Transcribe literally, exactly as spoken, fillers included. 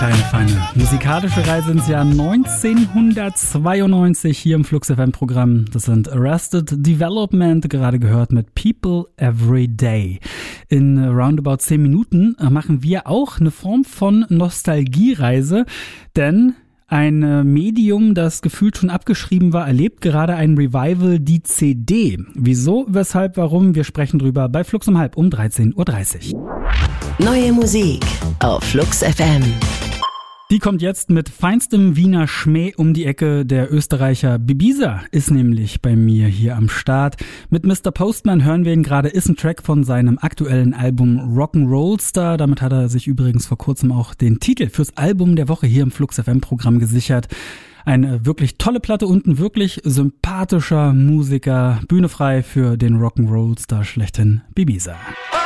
Eine feine musikalische Reise ins Jahr neunzehnhundertzweiundneunzig hier im Flux F M-Programm. Das sind Arrested Development, gerade gehört mit People Every Day. In roundabout zehn Minuten machen wir auch eine Form von Nostalgiereise, denn ein Medium, das gefühlt schon abgeschrieben war, erlebt gerade ein Revival, die C D. Wieso, weshalb, warum? Wir sprechen drüber bei Flux um halb um dreizehn Uhr dreißig. Neue Musik auf Flux F M. Die kommt jetzt mit feinstem Wiener Schmäh um die Ecke. Der Österreicher Ibiza ist nämlich bei mir hier am Start. Mit Mister Postman hören wir ihn gerade, ist ein Track von seinem aktuellen Album Rock'n'Roll Star. Damit hat er sich übrigens vor kurzem auch den Titel fürs Album der Woche hier im Flux F M-Programm gesichert. Eine wirklich tolle Platte und ein wirklich sympathischer Musiker. Bühne frei für den Rock'n'Roll Star schlechthin, Ibiza.